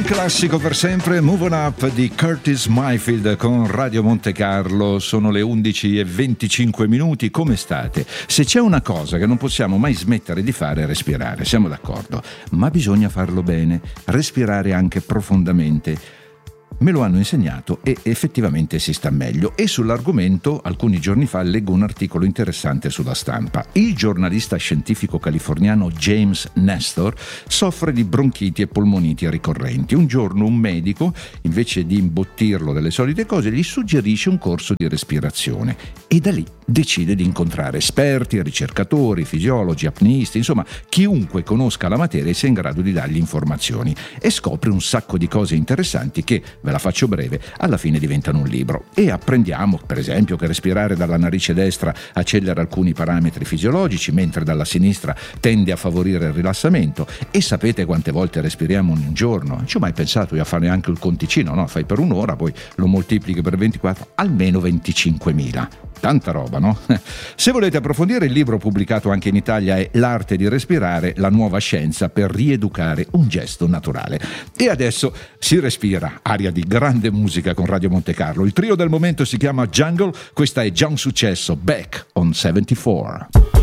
classico per sempre, Move On Up di Curtis Mayfield con Radio Monte Carlo. Sono le 11:25. Come state? Se c'è una cosa che non possiamo mai smettere di fare è respirare, siamo d'accordo, ma bisogna farlo bene, respirare anche profondamente. Me lo hanno insegnato e effettivamente si sta meglio. E sull'argomento alcuni giorni fa leggo un articolo interessante sulla Stampa. Il giornalista scientifico californiano James Nestor soffre di bronchiti e polmoniti ricorrenti. Un giorno un medico, invece di imbottirlo delle solite cose, gli suggerisce un corso di respirazione e da lì decide di incontrare esperti, ricercatori, fisiologi, apneisti, insomma chiunque conosca la materia e sia in grado di dargli informazioni, e scopre un sacco di cose interessanti che, ve la faccio breve, alla fine diventano un libro. E apprendiamo per esempio che respirare dalla narice destra accelera alcuni parametri fisiologici, mentre dalla sinistra tende a favorire il rilassamento. E sapete quante volte respiriamo in un giorno? Non ci ho mai pensato io a fare anche il conticino, no? Fai per un'ora, poi lo moltiplichi per 24, almeno 25.000. Tanta roba, no? Se volete approfondire, il libro pubblicato anche in Italia è L'arte di respirare, la nuova scienza per rieducare un gesto naturale. E adesso si respira, aria di grande musica con Radio Monte Carlo. Il trio del momento si chiama Jungle, questa è già un successo, Back on 74.